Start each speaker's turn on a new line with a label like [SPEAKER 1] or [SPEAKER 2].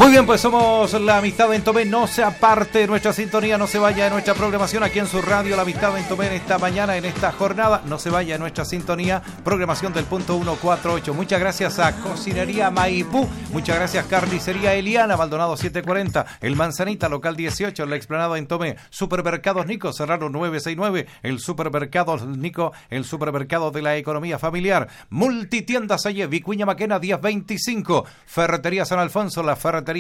[SPEAKER 1] Muy bien, pues somos La Amistad en Tomé. No se aparte de nuestra sintonía, no se vaya de nuestra programación aquí en su radio La Amistad en Tomé en esta mañana, en esta jornada. No se vaya de nuestra sintonía, programación del punto 148. Muchas gracias a Cocinería Maipú, muchas gracias Carnicería Eliana, Maldonado 740, El Manzanita, local 18, La Explanada en Tomé, Supermercados Nico, Serrano 969, el Supermercados Nico, el supermercado de la economía familiar, Multitiendas Aye, Vicuña Maquena 1025, Ferretería San Alfonso, la ferretería